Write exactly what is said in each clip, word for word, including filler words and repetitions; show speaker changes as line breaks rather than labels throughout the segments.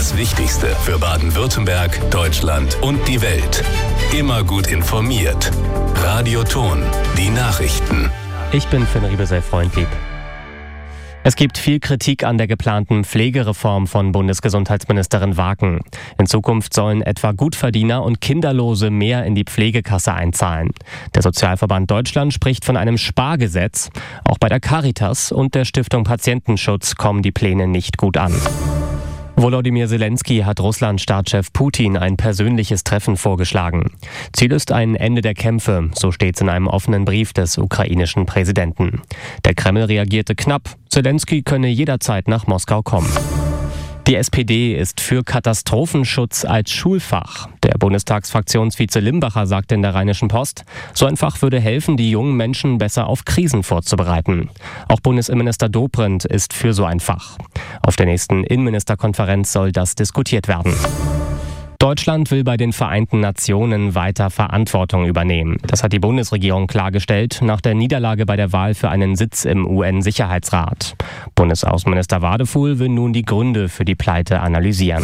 Das Wichtigste für Baden-Württemberg, Deutschland und die Welt. Immer gut informiert. Radio Ton, die Nachrichten.
Ich bin Finn Riebesell-Freundlieb. Es gibt viel Kritik an der geplanten Pflegereform von Bundesgesundheitsministerin Waken. In Zukunft sollen etwa Gutverdiener und Kinderlose mehr in die Pflegekasse einzahlen. Der Sozialverband Deutschland spricht von einem Spargesetz. Auch bei der Caritas und der Stiftung Patientenschutz kommen die Pläne nicht gut an. Volodymyr Zelensky hat Russland-Staatschef Putin ein persönliches Treffen vorgeschlagen. Ziel ist ein Ende der Kämpfe, so steht es in einem offenen Brief des ukrainischen Präsidenten. Der Kreml reagierte knapp, Zelensky könne jederzeit nach Moskau kommen. Die S P D ist für Katastrophenschutz als Schulfach. Der Bundestagsfraktionsvize Limbacher sagte in der Rheinischen Post, so ein Fach würde helfen, die jungen Menschen besser auf Krisen vorzubereiten. Auch Bundesinnenminister Dobrindt ist für so ein Fach. Auf der nächsten Innenministerkonferenz soll das diskutiert werden. Deutschland will bei den Vereinten Nationen weiter Verantwortung übernehmen. Das hat die Bundesregierung klargestellt nach der Niederlage bei der Wahl für einen Sitz im U N-Sicherheitsrat. Bundesaußenminister Wadefuhl will nun die Gründe für die Pleite analysieren.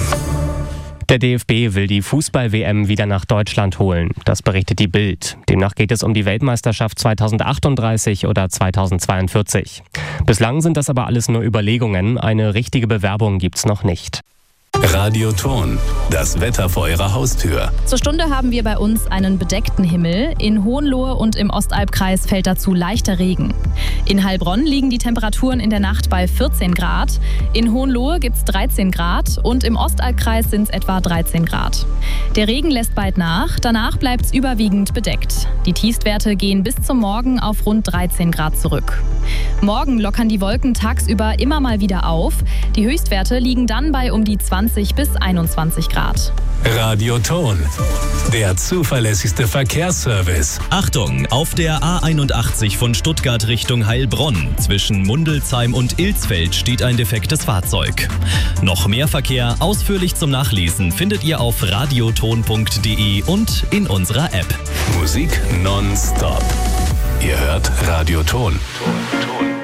Der D F B will die Fußball-W M wieder nach Deutschland holen. Das berichtet die Bild. Demnach geht es um die Weltmeisterschaft zweitausendachtunddreißig oder zweitausendzweiundvierzig. Bislang sind das aber alles nur Überlegungen. Eine richtige Bewerbung gibt's noch nicht.
Radio Ton, das Wetter vor Ihrer Haustür.
Zur Stunde haben wir bei uns einen bedeckten Himmel. In Hohenlohe und im Ostalbkreis fällt dazu leichter Regen. In Heilbronn liegen die Temperaturen in der Nacht bei vierzehn Grad. In Hohenlohe gibt es dreizehn Grad und im Ostalbkreis sind es etwa dreizehn Grad. Der Regen lässt bald nach, danach bleibt es überwiegend bedeckt. Die Tiefstwerte gehen bis zum Morgen auf rund dreizehn Grad zurück. Morgen lockern die Wolken tagsüber immer mal wieder auf. Die Höchstwerte liegen dann bei um die zwanzig bis einundzwanzig Grad.
Radio Ton, der zuverlässigste Verkehrsservice.
Achtung, auf der A einundachtzig von Stuttgart Richtung Heilbronn zwischen Mundelsheim und Ilsfeld steht ein defektes Fahrzeug. Noch mehr Verkehr ausführlich zum Nachlesen findet ihr auf radioton punkt de und in unserer App.
Musik nonstop. Ihr hört Radio Ton.